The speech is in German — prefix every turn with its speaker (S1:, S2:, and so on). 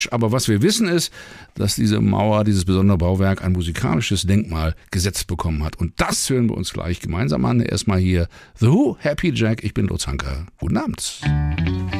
S1: Aber was wir wissen ist, dass diese Mauer, dieses besondere Bauwerk ein musikalisches Denkmal gesetzt bekommen hat. Und das hören wir uns gleich gemeinsam an. Erstmal hier The Who, Happy Jack. Ich bin Lutz Hanke. Guten Abend.